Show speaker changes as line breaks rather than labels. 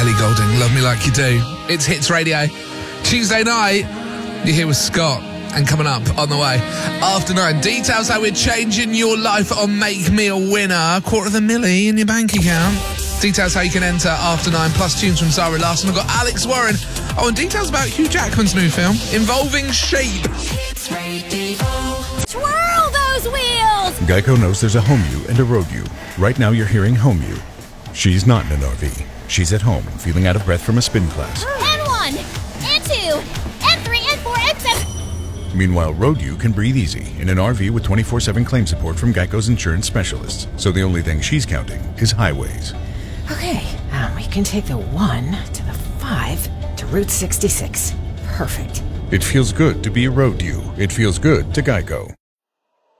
Ellie Goulding, Love Me Like You Do. It's Hits Radio. Tuesday night, you're here with Scott. And coming up on the way, after 9, details how we're changing your life on Make Me a Winner. $250,000 in your bank account. Details how you can enter after 9, plus tunes from Zara Larsson. We've got Alex Warren. Oh, and details about Hugh Jackman's new film involving sheep.
Twirl those wheels!
Geico knows there's a home you and a road you. Right now you're hearing home you. She's not in an RV. She's at home, feeling out of breath from a spin class.
And 1, and 2, and 3, and 4, and 7.
Meanwhile, road you can breathe easy in an RV with 24/7 claim support from Geico's insurance specialists. So the only thing she's counting is highways.
Okay, we can take the 1 to the 5 to Route 66. Perfect.
It feels good to be a road you. It feels good to Geico.